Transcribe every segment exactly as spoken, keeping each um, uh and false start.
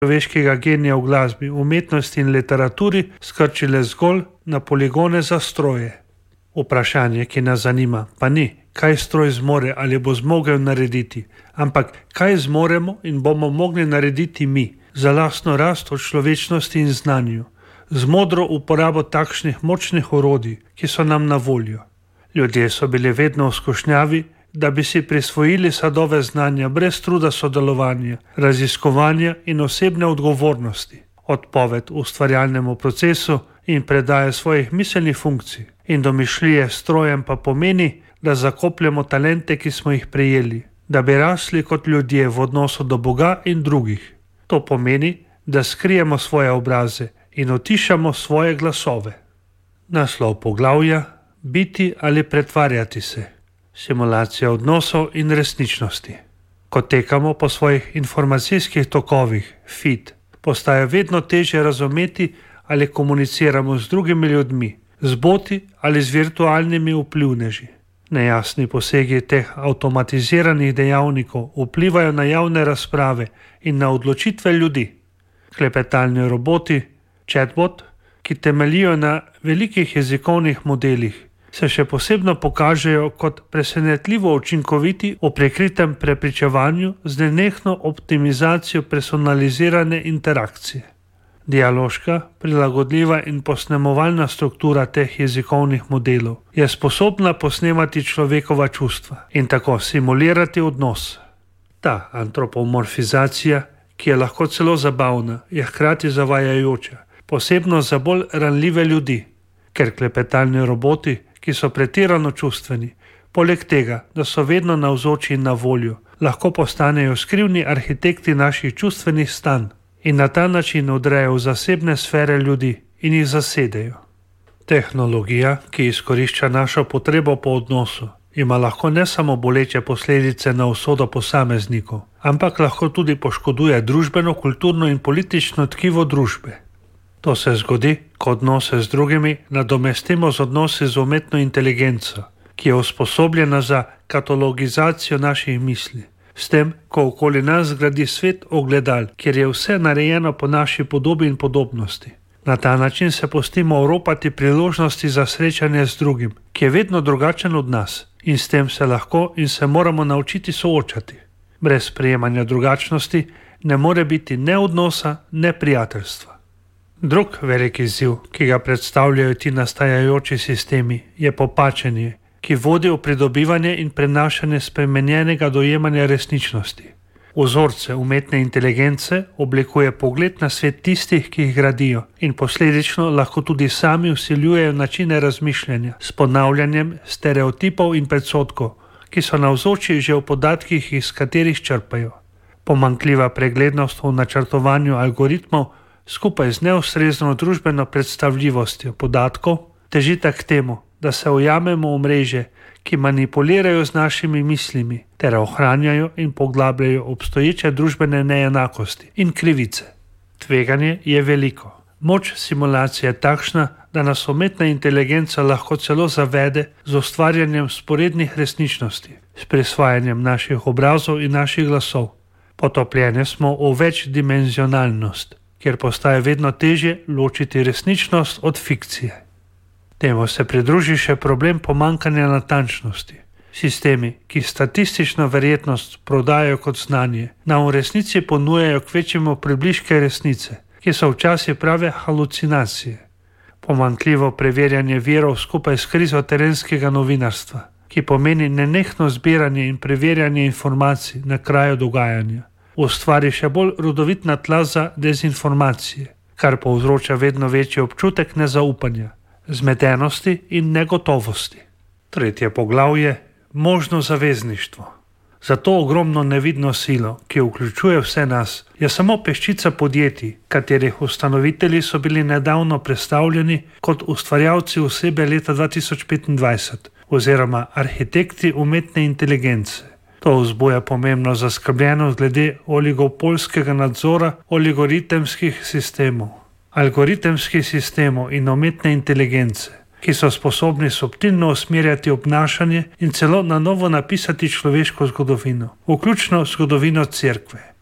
človeškega genija v glasbi, umetnosti in literaturi skrčile zgolj na poligone za stroje. Vprašanje, ki nas zanima, pa ni, kaj stroj zmore ali bo zmogel narediti, ampak kaj zmoremo in bomo mogli narediti mi za lastno rast od človečnosti in znanju, z modro uporabo takšnih močnih orodij, ki so nam na voljo. Ljudje so bili vedno v skušnjavi, da bi si prisvojili sadove znanja brez truda sodelovanja, raziskovanja in osebne odgovornosti, odpoved ustvarjalnemu procesu in predaje svojih miselnih funkcij in domišljije strojem pa pomeni, da zakopljamo talente, ki smo jih prejeli, da bi rasli kot ljudje v odnosu do Boga in drugih. To pomeni, da skrijemo svoje obraze in utišamo svoje glasove. Naslov poglavja: biti ali pretvarjati se. Simulacija odnosov in resničnosti. Ko tekamo po svojih informacijskih tokovih, feed, postaje vedno težje razumeti ali komuniciramo z drugimi ljudmi, z boti ali z virtualnimi vplivneži. Nejasni posegi teh avtomatiziranih dejavnikov vplivajo na javne razprave in na odločitve ljudi. Klepetalni roboti, chatbot, ki temeljijo na velikih jezikovnih modelih, se še posebno pokažejo kot presenetljivo učinkoviti v prekritem prepričevanju z nenehno optimizacijo personalizirane interakcije. Dialoška, prilagodljiva in posnemovalna struktura teh jezikovnih modelov je sposobna posnemati človekova čustva in tako simulirati odnos. Ta antropomorfizacija, ki je lahko celo zabavna, je hkrati zavajajoča, posebno za bolj ranljive ljudi, ker klepetalni roboti, ki so pretirano čustveni, poleg tega, da so vedno navzoči in na voljo, lahko postanejo skrivni arhitekti naših čustvenih stanj in na ta način vdrejo v zasebne sfere ljudi in jih zasedejo. Tehnologija, ki izkorišča našo potrebo po odnosu, ima lahko ne samo boleče posledice na usodo posameznikov, ampak lahko tudi poškoduje družbeno, kulturno in politično tkivo družbe. To se zgodi, ko odnose z drugimi nadomestimo z odnosi z umetno inteligenco, ki je usposobljena za katalogizacijo naših misli. S tem, ko okoli nas gradi svet ogledal, kjer je vse narejeno po naši podobi in podobnosti. Na ta način se pustimo oropati priložnosti za srečanje z drugim, ki je vedno drugačen od nas, in s tem se lahko in se moramo naučiti soočati. Brez sprejemanja drugačnosti ne more biti ne odnosa, ne prijateljstva. Drug velik izziv, ki ga predstavljajo ti nastajajoči sistemi, je popačenje, ki vodi v pridobivanje in prenašanje spremenjenega dojemanja resničnosti. Vzorce umetne inteligence oblikuje pogled na svet tistih, ki jih gradijo, in posledično lahko tudi sami vsiljujejo načine razmišljanja s ponavljanjem stereotipov in predsodkov, ki so navzoči že v podatkih, iz katerih črpajo. Pomanjkljiva preglednost v načrtovanju algoritmov skupaj z neustrezno družbeno predstavljivostjo podatkov težita k temu, da se ujamemo v mreže, ki manipulirajo z našimi mislimi ter ohranjajo in poglabljajo obstoječe družbene neenakosti in krivice. Tveganje je veliko. Moč simulacije je takšna, da nas umetna inteligenca lahko celo zavede z ustvarjanjem sporednih resničnosti, s prisvajanjem naših obrazov in naših glasov. Potopljeni smo v večdimenzionalnost, kjer postaje vedno težje ločiti resničnost od fikcije. Temu se pridruži še problem pomanjkanja natančnosti. Sistemi, ki statistično verjetnost prodajajo kot znanje, nam v resnici ponujajo kvečjemu približke resnice, ki so včasih prave halucinacije. Pomanjkljivo preverjanje virov skupaj s krizo terenskega novinarstva, ki pomeni nenehno zbiranje in preverjanje informacij na kraju dogajanja, ustvari še bolj rodovitna tla za dezinformacije, kar povzroča vedno večji občutek nezaupanja, zmedenosti in negotovosti. Tretje poglavje: možno zavezništvo. Za to ogromno nevidno silo, ki vključuje vse nas, je samo peščica podjetij, katerih ustanovitelji so bili nedavno predstavljeni kot ustvarjalci osebe leta dva tisoč petindvajset oziroma arhitekti umetne inteligence. To vzbuja pomembno zaskrbljenost glede oligopolskega nadzora algoritemskih sistemov. Algoritemskih sistemov in umetne inteligence, ki so sposobni subtilno usmerjati obnašanje in celo na novo napisati človeško zgodovino, vključno zgodovino cerkve.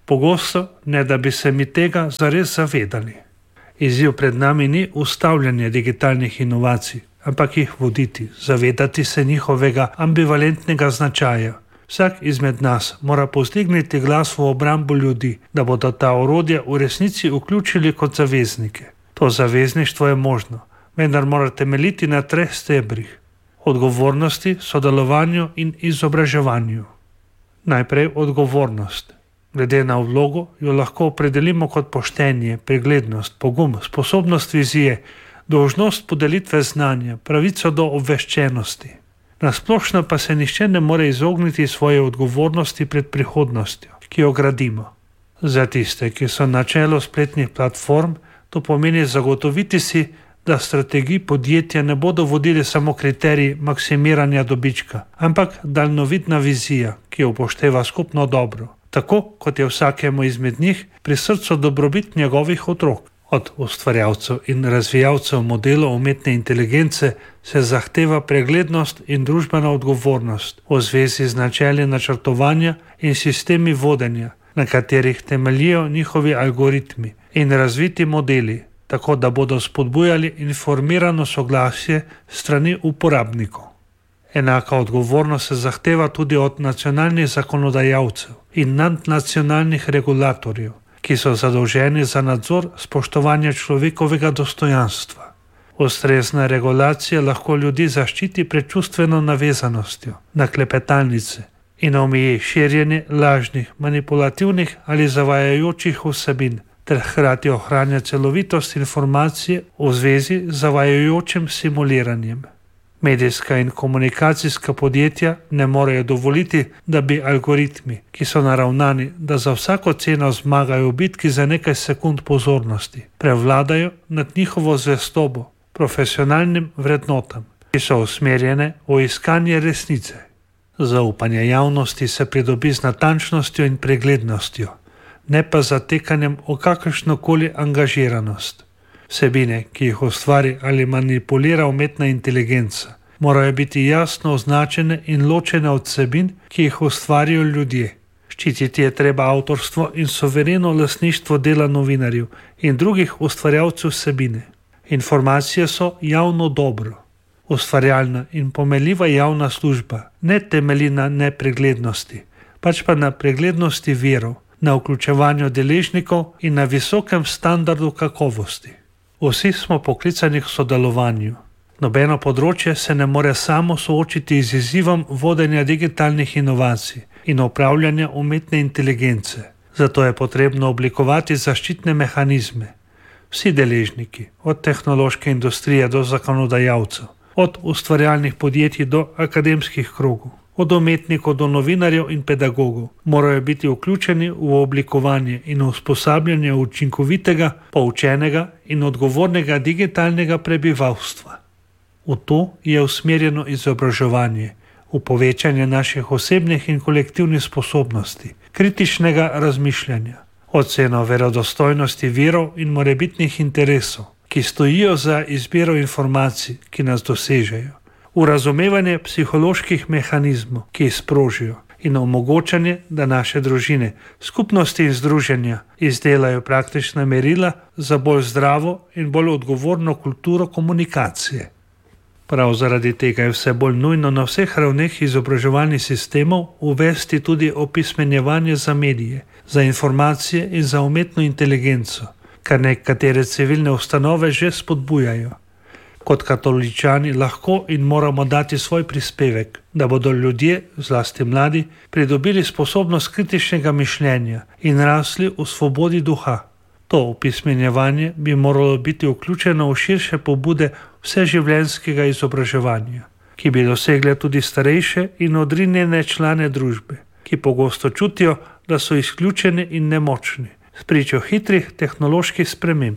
Pogosto ne da bi se mi tega zares zavedali. Izziv pred nami ni ustavljanje digitalnih inovacij, ampak jih voditi, zavedati se njihovega ambivalentnega značaja. Vsak izmed nas mora povzdigniti glas v obrambo ljudi, da bodo ta orodja v resnici vključili kot zaveznike. To zavezništvo je možno, vendar mora temeljiti na treh stebrih: odgovornosti, sodelovanju in izobraževanju. Najprej odgovornost. Glede na vlogo jo lahko opredelimo kot poštenje, preglednost, pogum, sposobnost vizije, dolžnost podelitve znanja, pravico do obveščenosti. Nasplošno pa se nihče ne more izogniti svoje odgovornosti pred prihodnostjo, ki jo gradimo. Za tiste, ki so na čelu spletnih platform, to pomeni zagotoviti si, da strategiji podjetja ne bodo vodili samo kriteriji maksimiranja dobička, ampak daljnovidna vizija, ki upošteva skupno dobro, tako kot je vsakemu izmed njih pri srcu dobrobit njegovih otrok. Od ustvarjalcev in razvijalcev modelov umetne inteligence se zahteva preglednost in družbena odgovornost v zvezi z načeli načrtovanja in sistemi vodenja, na katerih temeljijo njihovi algoritmi in razviti modeli, tako da bodo spodbujali informirano soglasje strani uporabnikov. Enaka odgovornost se zahteva tudi od nacionalnih zakonodajalcev in nadnacionalnih regulatorjev, ki so zadolženi za nadzor spoštovanja človekovega dostojanstva. Ustrezna regulacija lahko ljudi zaščiti pred čustveno navezanostjo na klepetalnice in omeji širjenje lažnih, manipulativnih ali zavajajočih vsebin, ter hkrati ohranja celovitost informacije v zvezi z zavajajočim simuliranjem. Medijska in komunikacijska podjetja ne morejo dovoliti, da bi algoritmi, ki so naravnani, da za vsako ceno zmagajo v bitki za nekaj sekund pozornosti, prevladajo nad njihovo zvestobo, profesionalnim vrednotam, ki so usmerjene v iskanje resnice. Zaupanje javnosti se pridobi z natančnostjo in preglednostjo, ne pa zatekanjem v kakršnokoli angažiranost. Vsebine, ki jih ustvari ali manipulira umetna inteligenca, morajo biti jasno označene in ločene od vsebin, ki jih ustvarijo ljudje. Ščititi je treba avtorstvo in suvereno lastništvo dela novinarjev in drugih ustvarjalcev vsebine. Informacije so javno dobro. Ustvarjalna in pomenljiva javna služba ne temelji na nepreglednosti, pač pa na preglednosti virov, na vključevanju deležnikov in na visokem standardu kakovosti. Vsi smo poklicani k sodelovanju. Nobeno področje se ne more samo soočiti z izzivom vodenja digitalnih inovacij in upravljanja umetne inteligence. Zato je potrebno oblikovati zaščitne mehanizme. Vsi deležniki, od tehnološke industrije do zakonodajalcev, od ustvarjalnih podjetij do akademskih krogov, od umetnikov do novinarjev in pedagogov, morajo biti vključeni v oblikovanje in usposabljanje učinkovitega, poučenega in odgovornega digitalnega prebivalstva. V to je usmerjeno izobraževanje, v povečanje naših osebnih in kolektivnih sposobnosti, kritičnega razmišljanja, oceno verodostojnosti virov in morebitnih interesov, ki stojijo za izbiro informacij, ki nas dosežejo, v razumevanje psiholoških mehanizmov, ki jih sprožijo, in omogočanje, da naše družine, skupnosti in združenja izdelajo praktična merila za bolj zdravo in bolj odgovorno kulturo komunikacije. Prav zaradi tega je vse bolj nujno na vseh ravneh izobraževalnih sistemov uvesti tudi opismenjevanje za medije, za informacije in za umetno inteligenco, kar nekatere civilne ustanove že spodbujajo. Kot katoličani lahko in moramo dati svoj prispevek, da bodo ljudje, zlasti mladi, pridobili sposobnost kritičnega mišljenja in rasli v svobodi duha. To opismenjevanje bi moralo biti vključeno v širše pobude vseživljenjskega izobraževanja, ki bi dosegle tudi starejše in odrinjene člane družbe, ki pogosto čutijo, da so izključeni in nemočni, spričo hitrih tehnoloških sprememb.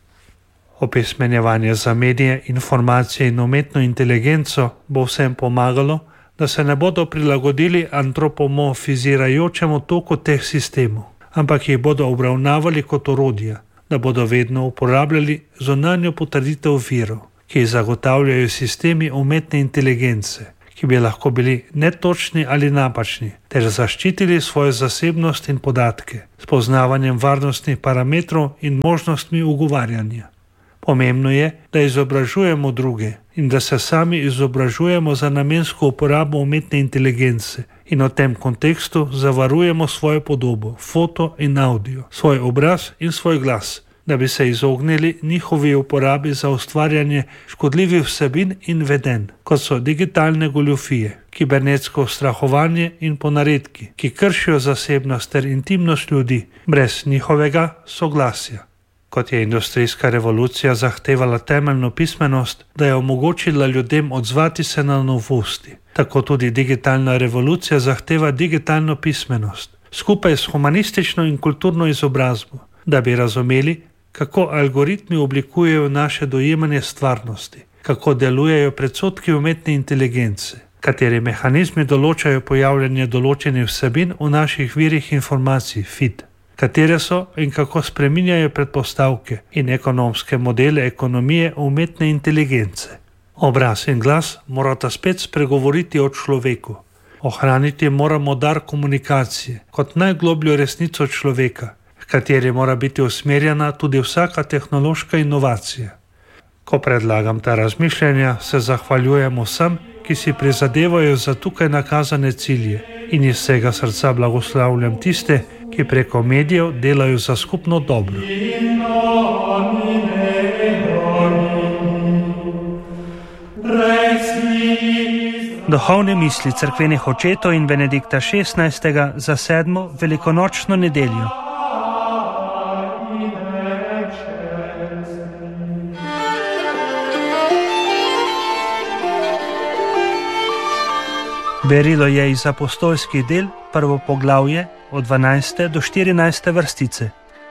Opismenjevanje za medije, informacije in umetno inteligenco bo vsem pomagalo, da se ne bodo prilagodili antropomorfizirajočemu toku teh sistemov, ampak jih bodo obravnavali kot orodja, da bodo vedno uporabljali zunanjo potrditev virov, ki jih zagotavljajo sistemi umetne inteligence, ki bi lahko bili netočni ali napačni, ter zaščitili svojo zasebnost in podatke s poznavanjem varnostnih parametrov in možnostmi ugovarjanja. Pomembno je, da izobražujemo druge in da se sami izobražujemo za namensko uporabo umetne inteligence in v tem kontekstu zavarujemo svojo podobo, foto in audio, svoj obraz in svoj glas, da bi se izognili njihovi uporabi za ustvarjanje škodljivih vsebin in vedenj, kot so digitalne goljufije, kibernetsko ustrahovanje in ponaredki, ki kršijo zasebnost ter intimnost ljudi brez njihovega soglasja. Kot je industrijska revolucija zahtevala temeljno pismenost, da je omogočila ljudem odzvati se na novosti, tako tudi digitalna revolucija zahteva digitalno pismenost, skupaj s humanistično in kulturno izobrazbo, da bi razumeli, kako algoritmi oblikujejo naše dojemanje stvarnosti, kako delujejo predsodki umetne inteligence, kateri mehanizmi določajo pojavljanje določenih vsebin v naših virih informacij, feed, katere so in kako spreminjajo predpostavke in ekonomske modele ekonomije umetne inteligence. Obraz in glas morata spet spregovoriti o človeku. Ohraniti moramo dar komunikacije kot najglobljo resnico človeka, v kateri mora biti usmerjena tudi vsaka tehnološka inovacija. Ko predlagam ta razmišljanja, se zahvaljujem vsem, ki si prizadevajo za tukaj nakazane cilje in iz vsega srca blagoslavljam tiste, ki preko medijev delajo za skupno dobro. Duhovne misli cerkvenih očetov in Benedikta šestnajstega za sedmo velikonočno nedeljo. Berilo je iz apostolskih del, prvo poglavje, od dvanajste do štirinajste vrstice.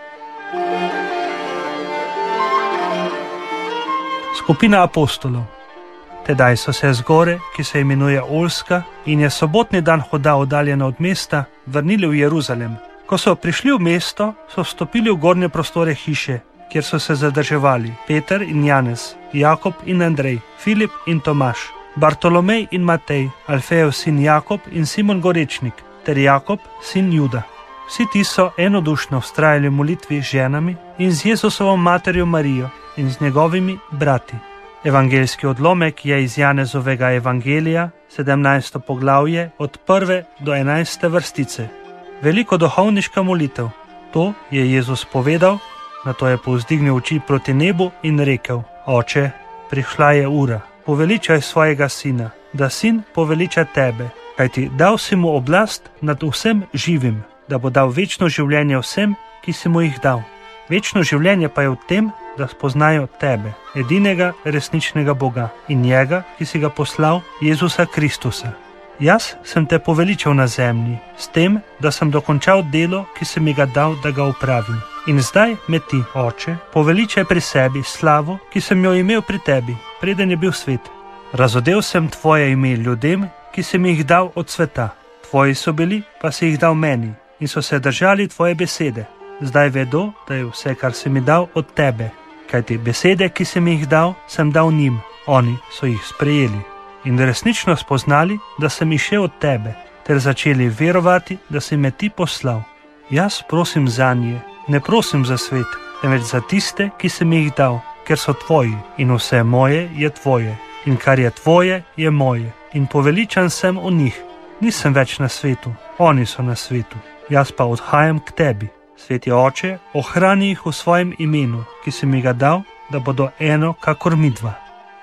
Skupina apostolov. Tedaj so se z gore, ki se imenuje Olska in je sobotni dan hoda oddaljena od mesta, vrnili v Jeruzalem. Ko so prišli v mesto, so vstopili v gornje prostore hiše, kjer so se zadrževali Peter in Janez, Jakob in Andrej, Filip in Tomaž, Bartolomej in Matej, Alfejev sin Jakob in Simon Gorečnik, ter Jakob, sin Juda. Vsi ti so enodušno vztrajali v molitvi z ženami in z Jezusovo materjo Marijo in z njegovimi brati. Evangeljski odlomek je iz Janezovega evangelija, sedemnajsto poglavje, od prve do enajste vrstice. Veliko duhovniška molitev. To je Jezus povedal, nato je povzdignil oči proti nebu in rekel: Oče, prišla je ura, poveličaj svojega sina, da sin poveliča tebe, kajti dal si mu oblast nad vsem živim, da bo dal večno življenje vsem, ki si mu jih dal. Večno življenje pa je v tem, da spoznajo tebe, edinega resničnega Boga in njega, ki si ga poslal, Jezusa Kristusa. Jaz sem te poveličal na zemlji, s tem, da sem dokončal delo, ki si mi ga dal, da ga upravim. In zdaj me ti, Oče, poveličaj pri sebi slavo, ki sem jo imel pri tebi, preden je bil svet. Razodel sem tvoje ime ljudem, ki si mi jih dal od sveta. Tvoji so bili, pa si jih dal meni in so se držali tvoje besede. Zdaj vedo, da je vse, kar si mi dal, od tebe, kajti besede, ki si mi jih dal, sem dal njim, oni so jih sprejeli in resnično spoznali, da sem išel od tebe, ter začeli verovati, da si me ti poslal. Jaz prosim zanje, ne prosim za svet, temveč za tiste, ki si mi jih dal, ker so tvoji in vse moje je tvoje in kar je tvoje je moje in poveličan sem v njih. Nisem več na svetu, oni so na svetu, jaz pa odhajam k tebi. Sveti Oče, ohrani jih v svojem imenu, ki si mi ga dal, da bodo eno kakor midva.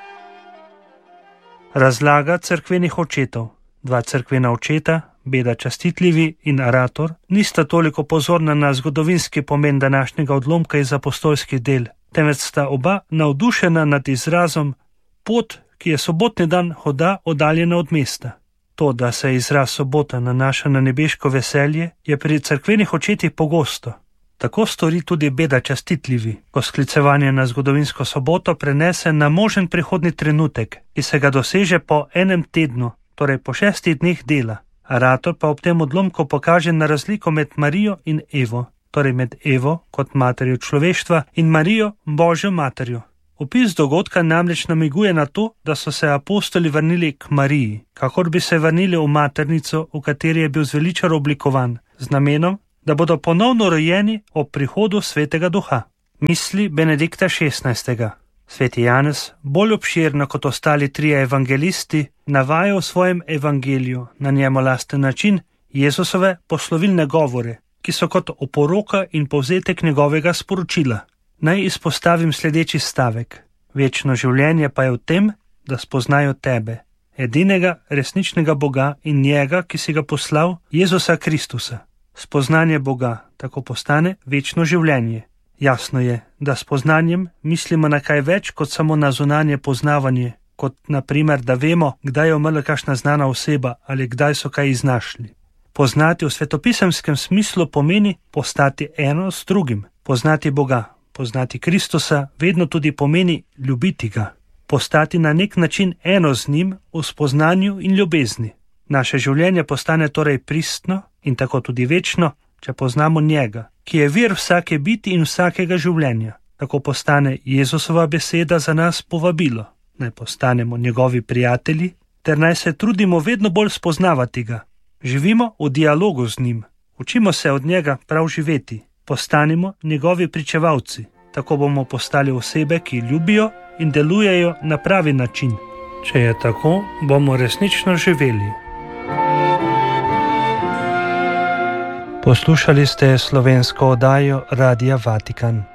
Razlaga cerkvenih očetov. Dva cerkvena očeta, Beda Častitljivi in Arator, nista toliko pozorna na zgodovinski pomen današnjega odlomka iz apostolskih del, temveč sta oba navdušena nad izrazom pot, ki je sobotni dan hoda oddaljena od mesta. To, da se izraz sobota nanaša na nebeško veselje, je pri cerkvenih očetih pogosto. Tako stori tudi Beda Častitljivi, ko sklicevanje na zgodovinsko soboto prenese na možen prihodni trenutek, ki se ga doseže po enem tednu, torej po šestih dneh dela. Arator pa ob tem odlomku pokaže na razliko med Marijo in Evo, torej med Evo kot materjo človeštva in Marijo, Božjo materjo. Opis dogodka namreč namiguje na to, da so se apostoli vrnili k Mariji, kakor bi se vrnili v maternico, v kateri je bil zveličar oblikovan, z namenom, da bodo ponovno rojeni ob prihodu Svetega Duha. Misli Benedikta šestnajstega. Sveti Janez, bolj obširno kot ostali trije evangelisti, navaja v svojem evangeliju na njemu lasten način Jezusove poslovilne govore, ki so kot oporoka in povzetek njegovega sporočila. Naj izpostavim sledeči stavek. Večno življenje pa je v tem, da spoznajo tebe, edinega resničnega Boga in njega, ki si ga poslal, Jezusa Kristusa. Spoznanje Boga tako postane večno življenje. Jasno je, da s poznanjem mislimo na kaj več kot samo na zunanje poznavanje, kot na primer, da vemo, kdaj je umrla kakšna znana oseba ali kdaj so kaj iznašli. Poznati v svetopisemskem smislu pomeni postati eno s drugim. Poznati Boga, poznati Kristusa vedno tudi pomeni ljubiti ga. Postati na nek način eno z njim v spoznanju in ljubezni. Naše življenje postane torej pristno in tako tudi večno, če poznamo njega, ki je vir vsake biti in vsakega življenja. Tako postane Jezusova beseda za nas povabilo. Naj postanemo njegovi prijatelji, ter naj se trudimo vedno bolj spoznavati ga. Živimo v dialogu z njim. Učimo se od njega prav živeti. Postanimo njegovi pričevalci. Tako bomo postali osebe, ki ljubijo in delujejo na pravi način. Če je tako, bomo resnično živeli. Poslušali ste slovensko oddajo Radia Vatikan.